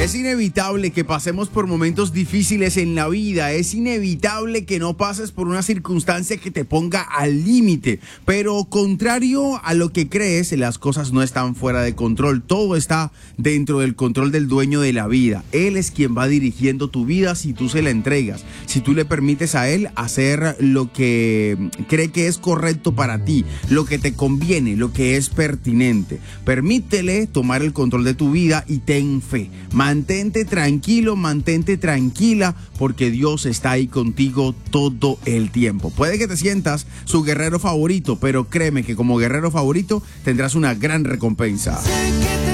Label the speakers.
Speaker 1: Es inevitable que pasemos por momentos difíciles en la vida, es inevitable que no pases por una circunstancia que te ponga al límite, pero contrario a lo que crees, las cosas no están fuera de control, todo está dentro del control del dueño de la vida. Él es quien va dirigiendo tu vida si tú se la entregas, si tú le permites a él hacer lo que cree que es correcto para ti, lo que te conviene, lo que es pertinente. Permítele tomar el control de tu vida y ten fe. Mantente tranquilo, mantente tranquila, porque Dios está ahí contigo todo el tiempo. Puede que te sientas su guerrero favorito, pero créeme que como guerrero favorito tendrás una gran recompensa.